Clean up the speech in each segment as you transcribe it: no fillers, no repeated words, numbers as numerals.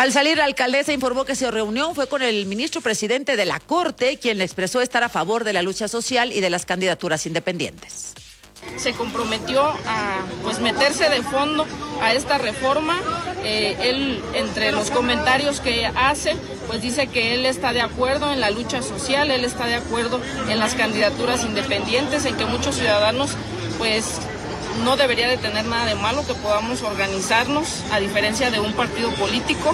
Al salir, la alcaldesa informó que su reunión fue con el ministro presidente de la Corte, quien le expresó estar a favor de la lucha social y de las candidaturas independientes. Se comprometió a meterse de fondo a esta reforma. Él, entre los comentarios que hace, pues dice que él está de acuerdo en la lucha social, él está de acuerdo en las candidaturas independientes, en que muchos ciudadanos pues no debería de tener nada de malo que podamos organizarnos a diferencia de un partido político.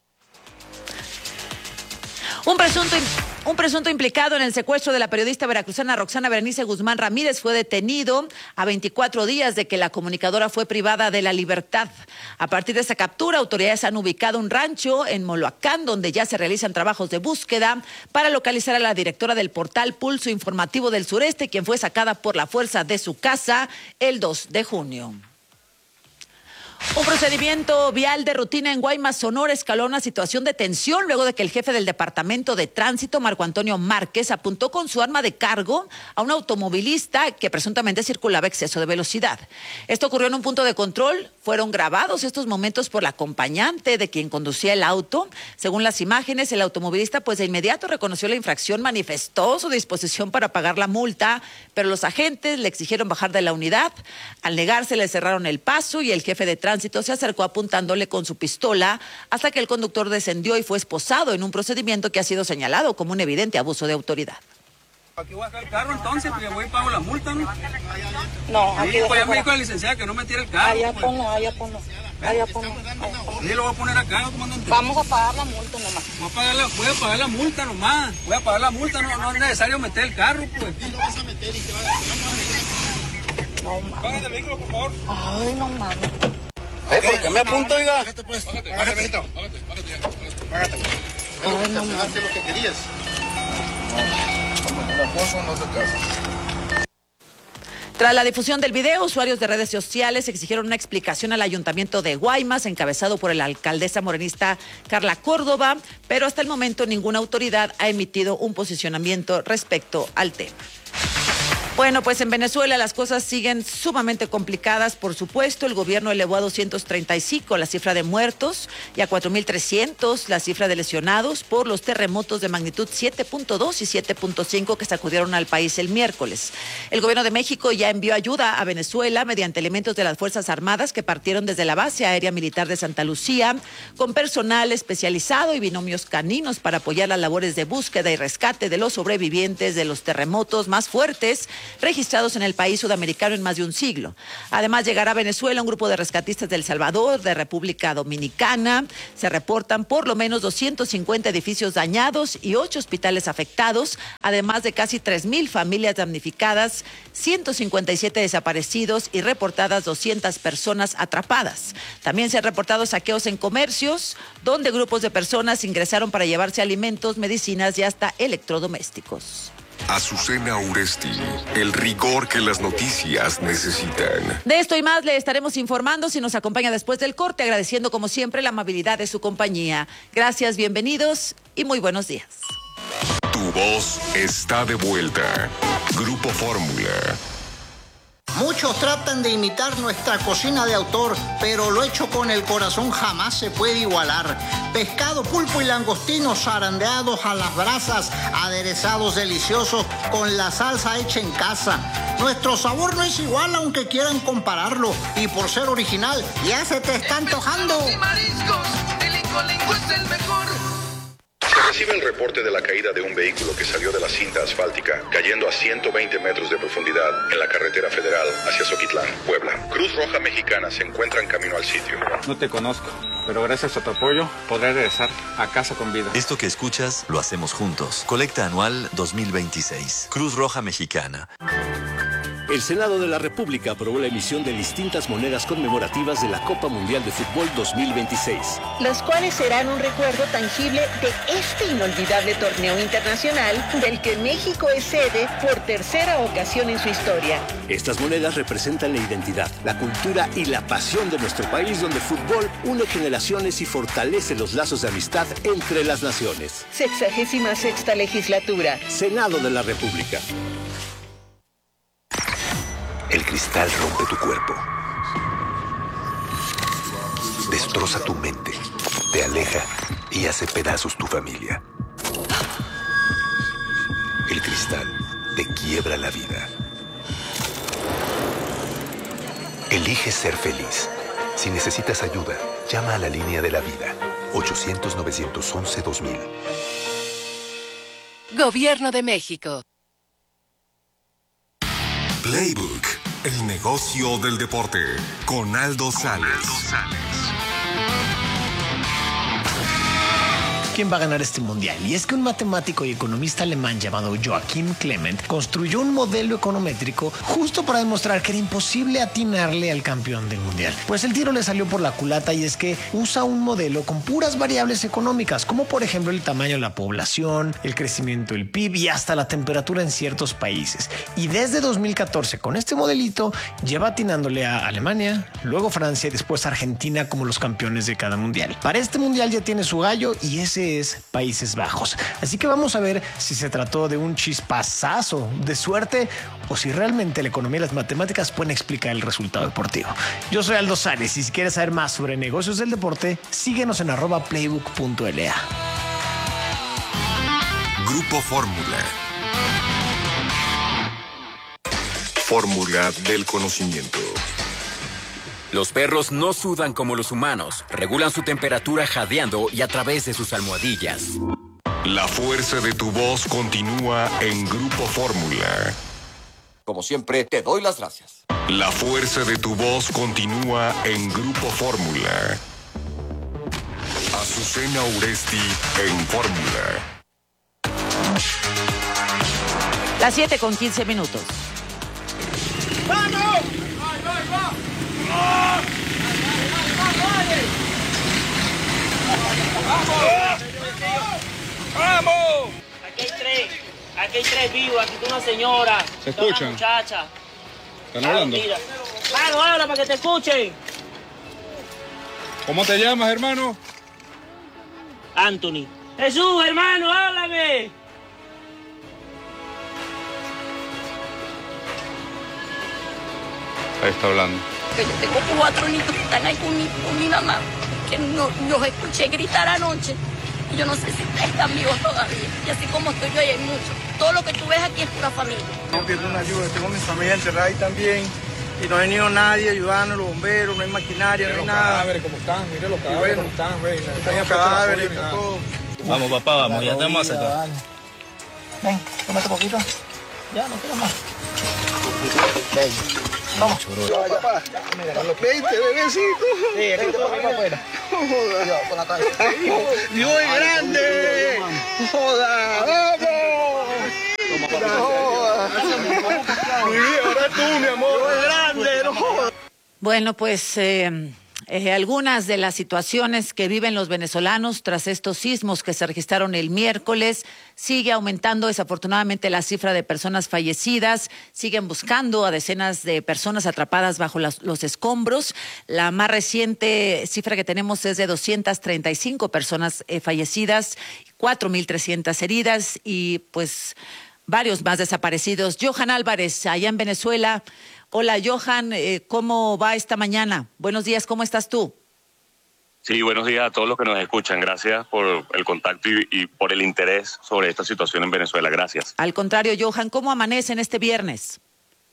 Un presunto implicado en el secuestro de la periodista veracruzana Roxana Berenice Guzmán Ramírez fue detenido a 24 días de que la comunicadora fue privada de la libertad. A partir de esa captura, autoridades han ubicado un rancho en Moloacán, donde ya se realizan trabajos de búsqueda para localizar a la directora del portal Pulso Informativo del Sureste, quien fue sacada por la fuerza de su casa el 2 de junio. Un procedimiento vial de rutina en Guaymas, Sonora, escaló una situación de tensión luego de que el jefe del Departamento de Tránsito, Marco Antonio Márquez, apuntó con su arma de cargo a un automovilista que presuntamente circulaba a exceso de velocidad. Esto ocurrió en un punto de control. Fueron grabados estos momentos por la acompañante de quien conducía el auto. Según las imágenes, el automovilista pues de inmediato reconoció la infracción, manifestó su disposición para pagar la multa, pero los agentes le exigieron bajar de la unidad. Al negarse, le cerraron el paso y el jefe de tránsito se acercó apuntándole con su pistola hasta que el conductor descendió y fue esposado en un procedimiento que ha sido señalado como un evidente abuso de autoridad. Aquí voy a dejar el carro entonces, porque voy y pago la multa, ¿no? No, aquí sí, pues ya me dijo la licenciada que no me tire el carro. Allá pues. ponlo. Sí, lo voy a poner acá, comandante. Vamos a pagar la multa nomás. Voy a pagar la multa nomás. Voy a pagar la multa, no es necesario meter el carro, pues. ¿Y lo vas a meter y te vas a... No mames. Págate el vehículo, por favor. Ay, no mames. ¿Por qué me apunto, oiga? Págate, pues. Págate, Benito. Págate. Ay, no mames. Lo que querías. No, la cosa no se casa. Tras la difusión del video, usuarios de redes sociales exigieron una explicación al Ayuntamiento de Guaymas, encabezado por la alcaldesa morenista Carla Córdoba, pero hasta el momento ninguna autoridad ha emitido un posicionamiento respecto al tema. Bueno, pues en Venezuela las cosas siguen sumamente complicadas, por supuesto. El gobierno elevó a 235 la cifra de muertos y a 4.300 la cifra de lesionados por los terremotos de magnitud 7.2 y 7.5 que sacudieron al país el miércoles. El gobierno de México ya envió ayuda a Venezuela mediante elementos de las Fuerzas Armadas que partieron desde la base aérea militar de Santa Lucía, con personal especializado y binomios caninos para apoyar las labores de búsqueda y rescate de los sobrevivientes de los terremotos más fuertes registrados en el país sudamericano en más de un siglo. Además, llegará a Venezuela un grupo de rescatistas de El Salvador, de República Dominicana. Se reportan por lo menos 250 edificios dañados y 8 hospitales afectados, además de casi 3,000 familias damnificadas, 157 desaparecidos y reportadas 200 personas atrapadas. También se han reportado saqueos en comercios, donde grupos de personas ingresaron para llevarse alimentos, medicinas y hasta electrodomésticos. Azucena Uresti, el rigor que las noticias necesitan. De esto y más le estaremos informando si nos acompaña después del corte, agradeciendo como siempre la amabilidad de su compañía. Gracias, bienvenidos y muy buenos días. Tu voz está de vuelta. Grupo Fórmula. Muchos tratan de imitar nuestra cocina de autor, pero lo hecho con el corazón jamás se puede igualar. Pescado, pulpo y langostinos zarandeados a las brasas, aderezados deliciosos con la salsa hecha en casa. Nuestro sabor no es igual aunque quieran compararlo, y por ser original ya se te está antojando. Y mariscos, el Incolingo es el mejor. Se recibe el reporte de la caída de un vehículo que salió de la cinta asfáltica, cayendo a 120 metros de profundidad en la carretera federal hacia Zoquitlán, Puebla. Cruz Roja Mexicana se encuentra en camino al sitio. No te conozco, pero gracias a tu apoyo podré regresar a casa con vida. Esto que escuchas lo hacemos juntos. Colecta anual 2026. Cruz Roja Mexicana. El Senado de la República aprobó la emisión de distintas monedas conmemorativas de la Copa Mundial de Fútbol 2026. Las cuales serán un recuerdo tangible de este inolvidable torneo internacional del que México es sede por tercera ocasión en su historia. Estas monedas representan la identidad, la cultura y la pasión de nuestro país, donde el fútbol une generaciones y fortalece los lazos de amistad entre las naciones. 66ª legislatura. Senado de la República. El cristal rompe tu cuerpo, destroza tu mente te aleja y hace pedazos tu familia. El cristal te quiebra la vida. Elige ser feliz. Si necesitas ayuda, llama a la línea de la vida. 800-911-2000. Gobierno de México. Playbook, el negocio del deporte, con Aldo Sales. ¿Quién va a ganar este mundial? Y es que un matemático y economista alemán llamado Joachim Clement construyó un modelo econométrico justo para demostrar que era imposible atinarle al campeón del mundial. Pues el tiro le salió por la culata, y es que usa un modelo con puras variables económicas, como por ejemplo el tamaño de la población, el crecimiento del PIB y hasta la temperatura en ciertos países. Y desde 2014, con este modelito, lleva atinándole a Alemania, luego Francia y después Argentina como los campeones de cada mundial. Para este mundial ya tiene su gallo, y ese es Países Bajos. Así que vamos a ver si se trató de un chispazazo de suerte o si realmente la economía y las matemáticas pueden explicar el resultado deportivo. Yo soy Aldo Sales, y si quieres saber más sobre negocios del deporte, síguenos en @playbook.la. Grupo Fórmula. Fórmula del conocimiento. Los perros no sudan como los humanos. Regulan su temperatura jadeando y a través de sus almohadillas. La fuerza de tu voz continúa en Grupo Fórmula. Como siempre, te doy las gracias. La fuerza de tu voz continúa en Grupo Fórmula. Azucena Uresti en Fórmula. Las 7:15. ¡Vamos! ¡Vamos! Aquí hay tres vivos, aquí está una señora. ¿Se escuchan? Una muchacha. ¿Están hablando? Vamos, habla para que te escuchen. ¿Cómo te llamas, hermano? Anthony. Jesús, hermano, háblame. Ahí está hablando. Que yo tengo 4 niños que están ahí con mi mamá, que no los escuché gritar anoche. Y yo no sé si ustedes están vivos todavía. Y así como estoy yo, ahí hay muchos. Todo lo que tú ves aquí es pura familia. No pierdo una ayuda, tengo mi familia enterrada ahí también. Y no ha venido nadie ayudando, los bomberos, no hay maquinaria, no hay nada. Los cadáveres, ¿cómo están? Mire los cadáveres, ¿cómo están? Están los cadáveres, todo. Vamos, papá, vamos, ya estamos acá. Ven, tómate poquito. Ya, no quiero más. Ven. Vamos. Papá, vente, bebecito. Sí, vente para acá afuera. Joda. Por la calle. Dios es grande. Joda. Vamos. Joda. Ahora tú, mi amor. Dios es grande, no jodas. Bueno, pues algunas de las situaciones que viven los venezolanos tras estos sismos que se registraron el miércoles. Sigue aumentando desafortunadamente la cifra de personas fallecidas. Siguen buscando a decenas de personas atrapadas bajo los escombros. La más reciente cifra que tenemos es de 235 personas fallecidas, 4.300 heridas y pues varios más desaparecidos. Johan Álvarez, allá en Venezuela. Hola, Johan, ¿cómo va esta mañana? Buenos días, ¿cómo estás tú? Sí, buenos días a todos los que nos escuchan. Gracias por el contacto y por el interés sobre esta situación en Venezuela. Gracias. Al contrario, Johan, ¿cómo amanecen este viernes?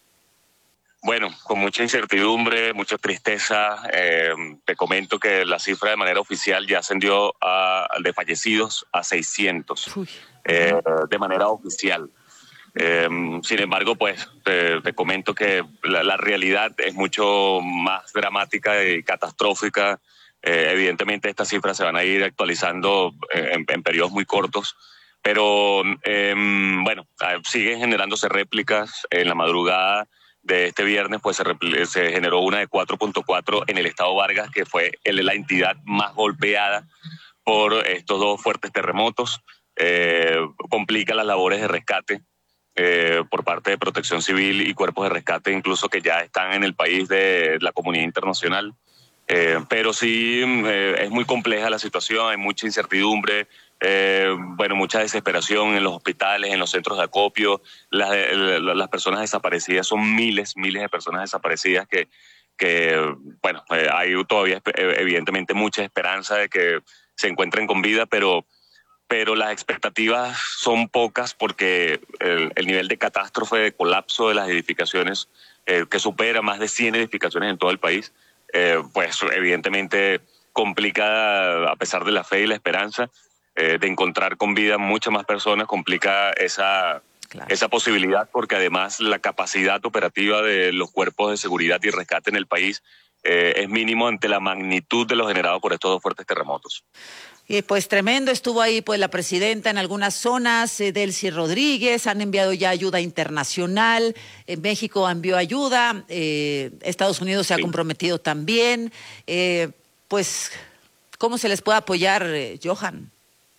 Bueno, con mucha incertidumbre, mucha tristeza. Te comento que la cifra de manera oficial ya ascendió de fallecidos a 600 de manera oficial. Sin embargo, pues te comento que la realidad es mucho más dramática y catastrófica. Evidentemente estas cifras se van a ir actualizando en periodos muy cortos, pero bueno, siguen generándose réplicas. En la madrugada de este viernes pues se generó una de 4.4 en el estado Vargas, que fue la entidad más golpeada por estos dos fuertes terremotos. Complica las labores de rescate por parte de Protección Civil y cuerpos de rescate, incluso que ya están en el país de la comunidad internacional. Pero sí es muy compleja la situación, hay mucha incertidumbre, bueno, mucha desesperación en los hospitales, en los centros de acopio. Las personas desaparecidas son miles de personas desaparecidas que bueno, hay todavía evidentemente mucha esperanza de que se encuentren con vida, pero las expectativas son pocas porque el nivel de catástrofe, de colapso de las edificaciones, que supera más de 100 edificaciones en todo el país, pues evidentemente complica, a pesar de la fe y la esperanza, de encontrar con vida muchas más personas, complica esa posibilidad, porque además la capacidad operativa de los cuerpos de seguridad y rescate en el país es mínimo ante la magnitud de lo generado por estos dos fuertes terremotos. Y pues tremendo, estuvo ahí pues la presidenta en algunas zonas, Delcy Rodríguez, han enviado ya ayuda internacional, México envió ayuda, Estados Unidos se ha comprometido también, pues ¿cómo se les puede apoyar, Johan?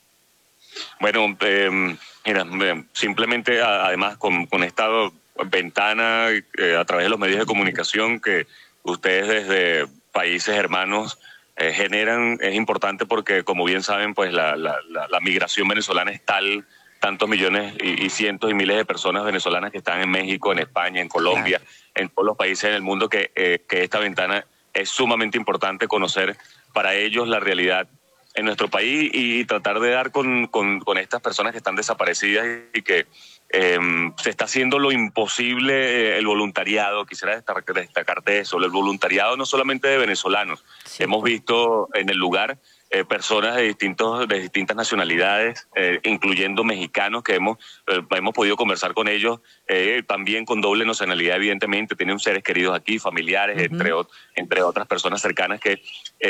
Bueno, mira, simplemente además con esta ventana a través de los medios de comunicación que ustedes desde países hermanos generan, es importante porque, como bien saben, pues la migración venezolana es tal, tantos millones y cientos y miles de personas venezolanas que están en México, en España, en Colombia, en todos los países en el mundo, que esta ventana es sumamente importante conocer para ellos la realidad en nuestro país y tratar de dar con estas personas que están desaparecidas y que se está haciendo lo imposible. El voluntariado, quisiera destacarte eso, el voluntariado no solamente de venezolanos, hemos visto en el lugar personas de distintas nacionalidades, incluyendo mexicanos que hemos podido conversar con ellos, también con doble nacionalidad, evidentemente, tienen seres queridos aquí, familiares, entre otras personas cercanas que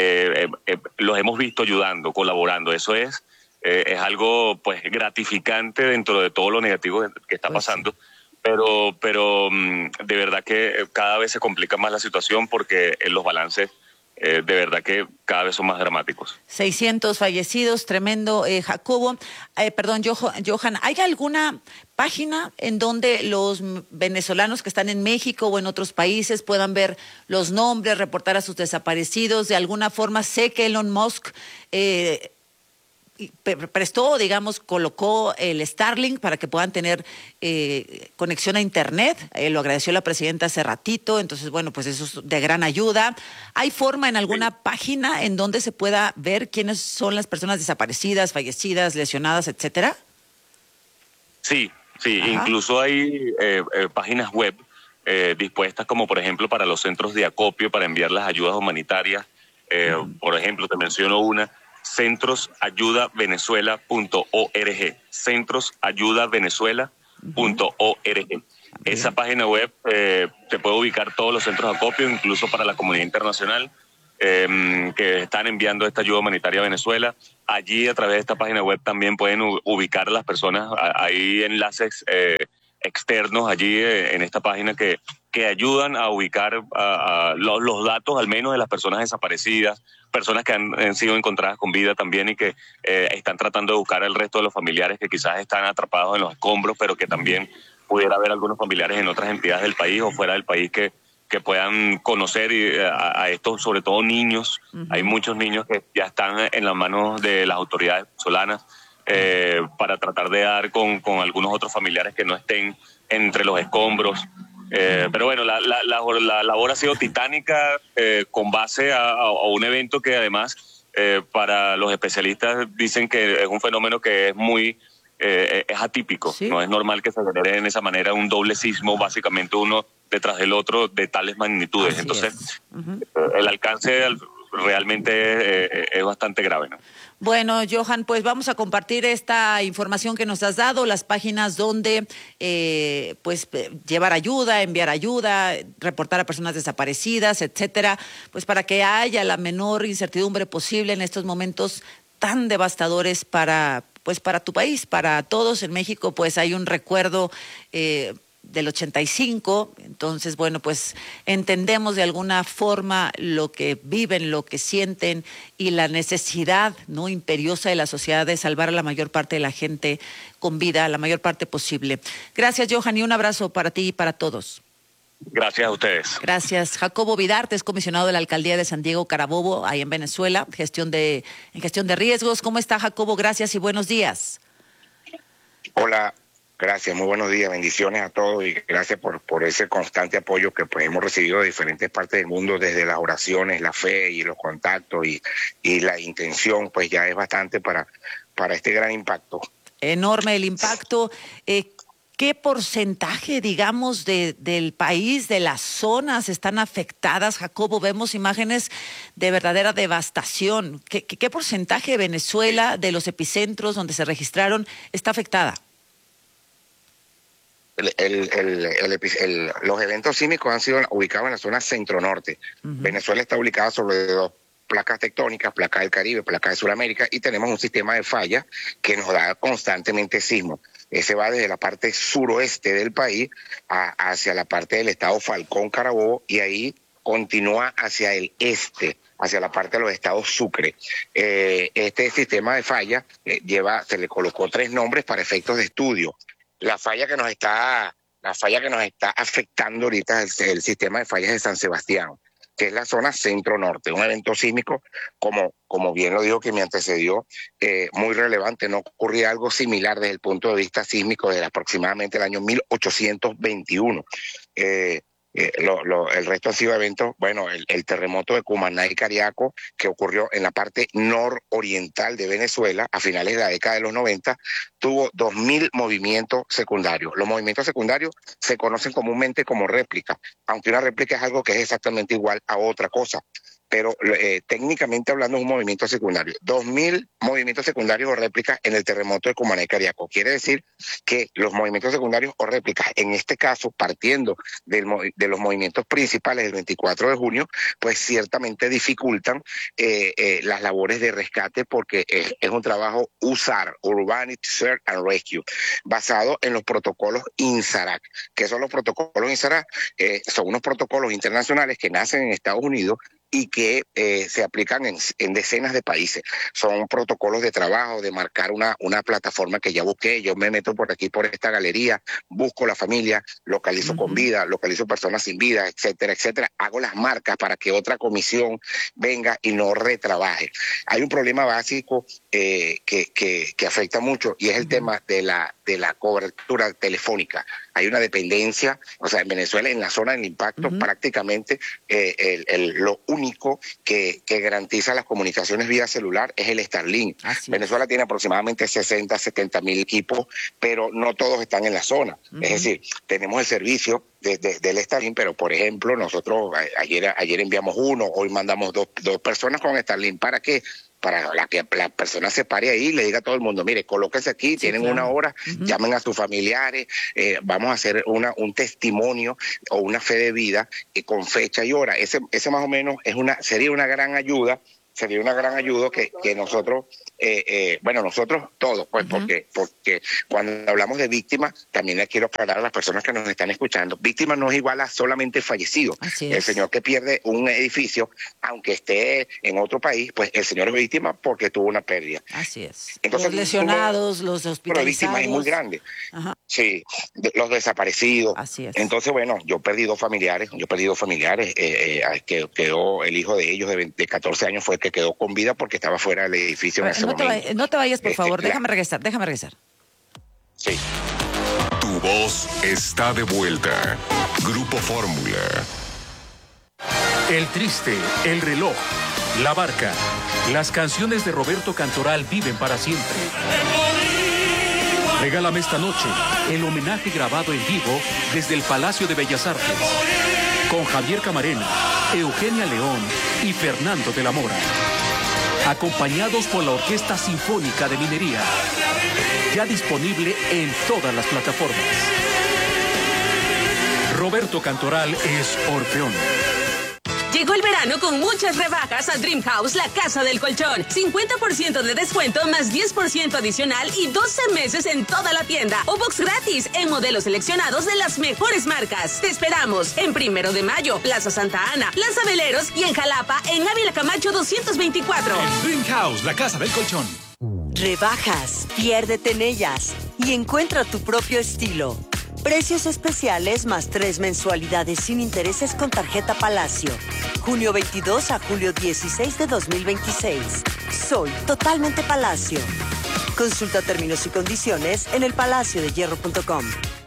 los hemos visto ayudando, colaborando. Eso es algo pues gratificante dentro de todo lo negativo que está pasando, pero de verdad que cada vez se complica más la situación porque los balances de verdad que cada vez son más dramáticos. 600 fallecidos, tremendo, Jacobo. Johan, ¿hay alguna página en donde los venezolanos que están en México o en otros países puedan ver los nombres, reportar a sus desaparecidos? De alguna forma, sé que Elon Musk prestó, digamos, colocó el Starlink para que puedan tener conexión a internet, lo agradeció la presidenta hace ratito, entonces bueno, pues eso es de gran ayuda. ¿Hay forma en alguna página en donde se pueda ver quiénes son las personas desaparecidas, fallecidas, lesionadas, etcétera? Sí, incluso hay páginas web dispuestas, como por ejemplo para los centros de acopio para enviar las ayudas humanitarias. Por ejemplo, te menciono una: centrosayudavenezuela.org, centrosayudavenezuela.org. Esa página web te puede ubicar todos los centros de acopio, incluso para la comunidad internacional que están enviando esta ayuda humanitaria a Venezuela. Allí, a través de esta página web, también pueden ubicar a las personas. Hay enlaces externos allí en esta página que ayudan a ubicar los datos, al menos, de las personas desaparecidas, personas que han sido encontradas con vida también y que están tratando de buscar al resto de los familiares que quizás están atrapados en los escombros, pero que también pudiera haber algunos familiares en otras entidades del país o fuera del país que puedan conocer a estos, sobre todo niños. Hay muchos niños que ya están en las manos de las autoridades venezolanas para tratar de dar con algunos otros familiares que no estén entre los escombros. Pero bueno, la labor ha sido titánica con base a un evento que además para los especialistas dicen que es un fenómeno que es muy es atípico. ¿Sí? No es normal que se genere en esa manera un doble sismo, básicamente uno detrás del otro, de tales magnitudes. Así entonces el alcance realmente es bastante grave, ¿no? Bueno, Johan, pues vamos a compartir esta información que nos has dado, las páginas donde pues llevar ayuda, enviar ayuda, reportar a personas desaparecidas, etcétera, pues para que haya la menor incertidumbre posible en estos momentos tan devastadores para tu país, para todos. En México pues hay un recuerdo del 85, entonces bueno, pues entendemos de alguna forma lo que viven, lo que sienten y la necesidad no imperiosa de la sociedad de salvar a la mayor parte de la gente con vida, la mayor parte posible. Gracias, Johan, y un abrazo para ti y para todos. Gracias a ustedes. Gracias. Jacobo Vidarte es comisionado de la Alcaldía de San Diego Carabobo, ahí en Venezuela, en gestión de riesgos. ¿Cómo está, Jacobo? Gracias y buenos días. Hola. Gracias, muy buenos días, bendiciones a todos y gracias por ese constante apoyo que pues hemos recibido de diferentes partes del mundo, desde las oraciones, la fe y los contactos y la intención, pues ya es bastante para este gran impacto. Enorme el impacto. ¿Qué porcentaje, digamos, del país, de las zonas están afectadas, Jacobo? Vemos imágenes de verdadera devastación. ¿Qué porcentaje de Venezuela, de los epicentros donde se registraron, está afectada? Los eventos sísmicos han sido ubicados en la zona centro-norte. Venezuela está ubicada sobre dos placas tectónicas, placa del Caribe, placa de Sudamérica, y tenemos un sistema de fallas que nos da constantemente sismos. Ese va desde la parte suroeste del país hacia la parte del estado Falcón, Carabobo, y ahí continúa hacia el este, hacia la parte de los estados Sucre. Este sistema de falla se le colocó 3 nombres para efectos de estudio. La falla que nos está afectando ahorita es el sistema de fallas de San Sebastián, que es la zona centro-norte, un evento sísmico, como bien lo dijo que me antecedió, muy relevante. No ocurría algo similar desde el punto de vista sísmico desde aproximadamente el año 1821. El resto han sido eventos, bueno, el terremoto de Cumaná y Cariaco, que ocurrió en la parte nororiental de Venezuela a finales de la década de los 90, tuvo 2.000 movimientos secundarios. Los movimientos secundarios se conocen comúnmente como réplicas, aunque una réplica es algo que es exactamente igual a otra cosa. Pero técnicamente hablando es un movimiento secundario. 2.000 movimientos secundarios o réplicas en el terremoto de Cumaná y Cariaco. Quiere decir que los movimientos secundarios o réplicas, en este caso, partiendo de los movimientos principales del 24 de junio, pues ciertamente dificultan las labores de rescate, porque es un trabajo USAR, Urban Search and Rescue, basado en los protocolos INSARAC. ¿Qué son los protocolos INSARAC? Son unos protocolos internacionales que nacen en Estados Unidos y que se aplican en decenas de países. Son protocolos de trabajo, de marcar una plataforma que ya busqué. Yo me meto por aquí, por esta galería, busco la familia, localizo con vida, localizo personas sin vida, etcétera, etcétera. Hago las marcas para que otra comisión venga y no retrabaje. Hay un problema básico que afecta mucho, y es el tema de la cobertura telefónica. Hay una dependencia, o sea, en Venezuela, en la zona del impacto, prácticamente lo único que garantiza las comunicaciones vía celular es el Starlink. Venezuela tiene aproximadamente 60, 70 mil equipos, pero no todos están en la zona. Es decir, tenemos el servicio del Starlink, pero por ejemplo, nosotros ayer enviamos uno, hoy mandamos dos personas con Starlink. ¿Para qué? Para que la persona se pare ahí y le diga a todo el mundo, mire, colóquense aquí, tienen una hora, llamen a sus familiares, vamos a hacer un testimonio o una fe de vida con fecha y hora. Ese más o menos sería una gran ayuda. Sería una gran ayuda que nosotros, nosotros todos, pues, porque cuando hablamos de víctimas, también les quiero aclarar a las personas que nos están escuchando, víctima no es igual a solamente fallecido. El señor que pierde un edificio, aunque esté en otro país, pues el señor es víctima porque tuvo una pérdida. Así es. Entonces, los lesionados, los hospitalizados. La víctima es muy grande. Sí, los desaparecidos. Así es. Entonces, bueno, yo perdí dos familiares, que quedó el hijo de ellos de 14 años, fue el que quedó con vida porque estaba fuera del edificio en ese momento. No te vayas, por favor, déjame regresar. Sí. Tu voz está de vuelta. Grupo Fórmula. El Triste, El Reloj, La Barca. Las canciones de Roberto Cantoral viven para siempre. Regálame esta noche el homenaje grabado en vivo desde el Palacio de Bellas Artes, con Javier Camarena, Eugenia León y Fernando de la Mora, acompañados por la Orquesta Sinfónica de Minería, ya disponible en todas las plataformas. Roberto Cantoral es Orfeón. Llegó el verano con muchas rebajas a Dream House, la casa del colchón. 50% de descuento más 10% adicional y 12 meses en toda la tienda. O box gratis en modelos seleccionados de las mejores marcas. Te esperamos en 1 de Mayo, Plaza Santa Ana, Plaza Veleros y en Jalapa, en Ávila Camacho 224. Dream House, la casa del colchón. Rebajas, piérdete en ellas y encuentra tu propio estilo. Precios especiales más 3 mensualidades sin intereses con tarjeta Palacio. Junio 22 a julio 16 de 2026. Soy totalmente Palacio. Consulta términos y condiciones en elpalaciodehierro.com.